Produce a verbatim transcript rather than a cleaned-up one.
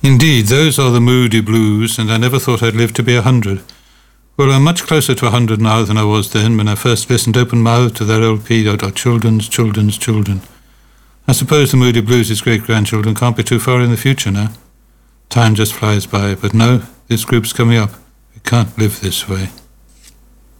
Indeed, those are the Moody Blues, and I never thought I'd live to be a hundred. Well, I'm much closer to a hundred now than I was then when I first listened open-mouthed to that old P. Children's, children's, children. I suppose the Moody Blues' great-grandchildren can't be too far in the future now. Time just flies by, but no, this group's coming up. We can't live this way.